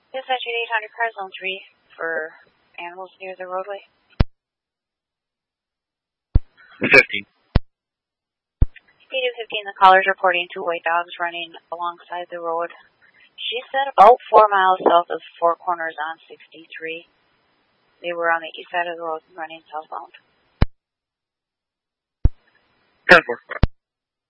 Dispatch 800 car zone 3 for animals near the roadway. 15. Speed of 15, the caller's reporting 2 white dogs running alongside the road. She said about 4 miles south of Four Corners on 63. They were on the east side of the road running southbound. 10-4.